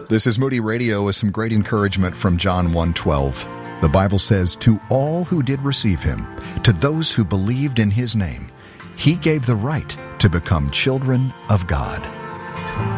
This is Moody Radio with some great encouragement from John 1:12. The Bible says, "To all who did receive him, to those who believed in his name, he gave the right to become children of God."